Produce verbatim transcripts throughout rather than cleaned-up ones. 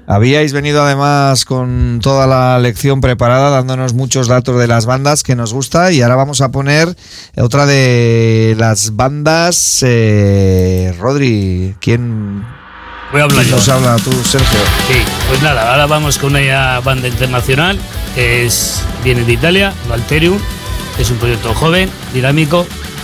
Habíais venido además con toda la lección preparada, dándonos muchos datos de las bandas que nos gusta, y ahora vamos a poner otra de las bandas. eh, Rodri, ¿quién, Voy a hablar ¿quién yo. nos habla tú, Sergio? Sí, pues nada, ahora vamos con una banda internacional que es, viene de Italia, Valterium. Es un proyecto joven, dinámico,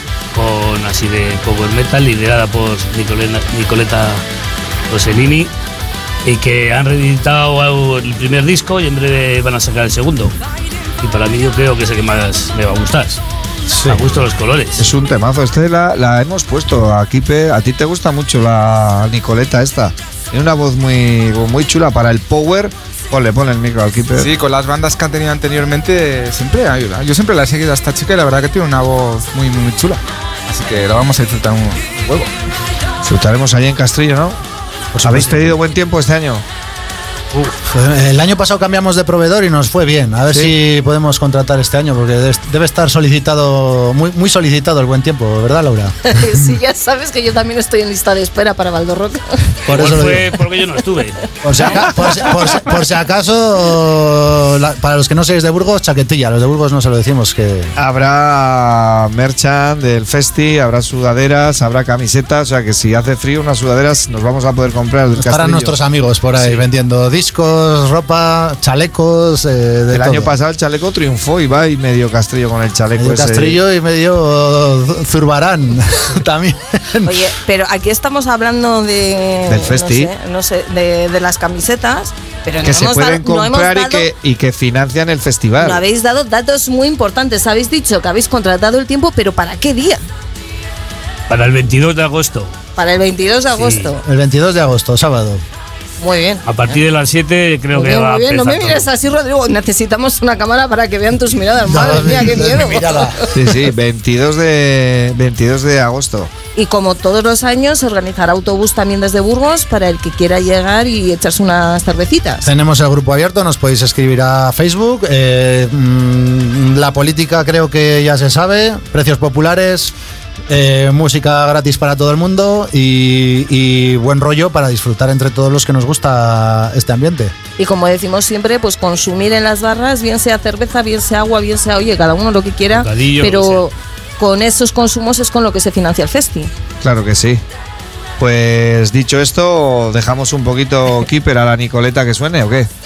con así de power metal, liderada por Nicolena, Nicoletta Rossellini, y que han reeditado el primer disco y en breve van a sacar el segundo. Y para mí yo creo que es el que más me va a gustar. Sí. Me gustan los colores. Es un temazo, este la, la hemos puesto aquí. Pe, a ti te gusta mucho la Nicoletta esta. Tiene una voz muy, muy chula para el power. Ponle, ponle el micro al Keeper. Sí, con las bandas que han tenido anteriormente siempre ayuda. Yo siempre la he seguido a esta chica y la verdad que tiene una voz muy, muy, muy chula. Así que la vamos a disfrutar un huevo. Disfrutaremos allí en Castrillo, ¿no? ¿Os habéis tenido buen tiempo este año? Uf, el año pasado cambiamos de proveedor y nos fue bien. A ver ¿Sí? si podemos contratar este año, porque debe estar solicitado, muy, muy solicitado el buen tiempo, ¿verdad, Laura? Sí, ya sabes que yo también estoy en lista de espera para Valdorroca. Por eso fue porque yo no estuve. Por si, aca- por, si, por, si, por si acaso, la, para los que no seáis de Burgos, chaquetilla. Los de Burgos no se lo decimos que... Habrá merchan del festi, habrá sudaderas, habrá camisetas. O sea que si hace frío, unas sudaderas nos vamos a poder comprar del Estarán nuestros amigos por ahí sí. vendiendo discos, ropa, chalecos. Eh, de el todo. año pasado el chaleco triunfó y va y medio Castrillo con el chaleco. Medio ese. Castrillo y medio Zurbarán también. Oye, pero aquí estamos hablando de. Del festi. No sé, no sé de, de las camisetas. Pero que no se hemos pueden dado, comprar no y, que, y que financian el festival. No habéis dado datos muy importantes. Habéis dicho que habéis contratado el tiempo, pero ¿para qué día? Para el veintidós de agosto. Para el veintidós de agosto. Sí. El veintidós de agosto, sábado. Muy bien. A partir de las siete creo muy que bien, va muy bien. a No empezar me mires todo. así, Rodrigo. Necesitamos una cámara para que vean tus miradas. Madre no, mía, qué miedo. Mírala. Sí, sí, veintidós de agosto. Y como todos los años, se organizará autobús también desde Burgos para el que quiera llegar y echarse unas cervecitas. Tenemos el grupo abierto, nos podéis escribir a Facebook. Eh, mmm, la política creo que ya se sabe. Precios populares. Eh, música gratis para todo el mundo y, y buen rollo para disfrutar entre todos los que nos gusta este ambiente. Y como decimos siempre, pues consumir en las barras, bien sea cerveza, bien sea agua, bien sea, oye, cada uno lo que quiera, Bocadillo, pero con esos consumos es con lo que se financia el festi. Claro que sí. Pues dicho esto, dejamos un poquito Keeper a la Nicoletta que suene, ¿o qué?